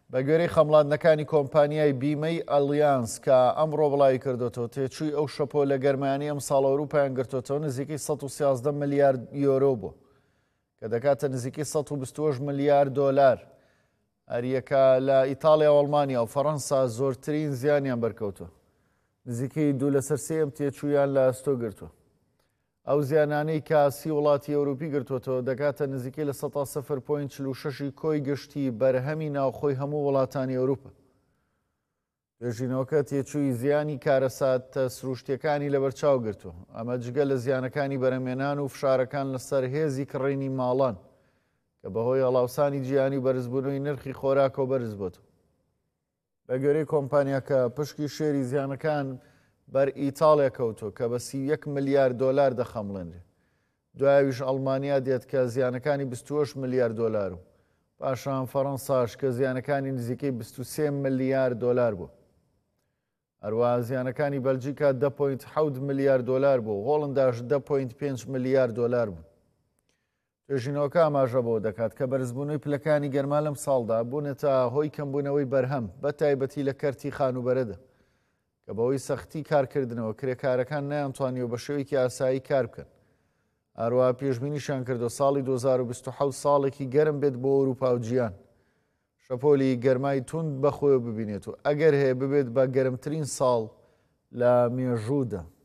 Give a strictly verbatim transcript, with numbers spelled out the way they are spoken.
بە گوێرەی خەمڵاندنەکانی کۆمپانیای بیمەی ئەلیانس کە ئەمڕۆ بڵاوی کردوێتەوە تێچووی ئەو شەپۆ لە گەرمانی ئەم ساڵ ئەوروپایان گرتوێتەوە نزیکەی سەد و سیازدە ملیارد یۆرۆ بوو کە دەکاتە نزیکەی سەد و بیست و وەش ملیارد دۆلار. هەریەکە لە ئیتاڵیا و ئەڵمانیا و فەڕەنسا زۆرترین زیانیان بەرکەوتووە. نزیکەی دوو لەسەر سێ ئەم تێچوویان لە ئەستۆ گرتووە. ئەو زیانانەی کە سی وڵاتی ئەوروپی گرتوێتەوە دەکاتە نزیکەی لە سەد و سەفر پۆینت چل و شەشی کۆی گشتی بەرهەمی ناوخۆی هەموو وڵاتانی ئەوروپا. توێژینەوەکە تێچووی زیانی کارەساتە سروشتیەکانی لەبەرچاو گرتووە. ئەمە جگە لە زیانەکانی بەرهەمێنان و فشارەکان لەسەر هێزی کڕینی ماڵان کە بەهۆی هەڵاوسانی جیهانی و بەرزبوونەوەی نرخی خۆراکەوە بەرز بووە. بە گوێرەی کۆمپانیاکە پشکی شێری زیانەکان بەر ئیتاڵیا کەوتۆ کە بە سی و یەک ملیارد دۆلار دەخەمڵێنرێ. دوایویش ئەڵمانیا دێت کە زیانەکانی بیست و وەش ملیارد دۆلار و پاشان فەڕەنساش کە زیانەکانی نزیکەی بیست و سێ ملیارد دۆلار بوو. هەروەها زیانەکانی بەلجیکا دە پۆینت حەوت ملیارد دۆلار بوو، هۆڵنداش دە پۆینت پێنج ملیارد دۆلار بوو. توێژینەوەکە ئاماژە بۆ دەکات کە بەرزبوونەوەی پلەکانی گەرما لەم ساڵدا بوونێتە هۆی کەمبوونەوەی بەرهەم بە تایبەتی لە کەرتی خانوبەرەدا کە بەهۆی سەختی کارکردنەوە کرێکارەکان نەیانتوانیەوە بە شێوەیەکی ئاسایی کار بکەن. هەروەها پێشبینیشان کردو ساڵی دوو هەزار و بیست و حەوت ساڵێکی گەرم بێت بۆ ئەوروپا و جیهان. شەپۆلی گەرمای توند بەخۆیەوە ببینێت و ئەگەر هەیە ببێت بە گەرمترین ساڵ لە مێژوودا.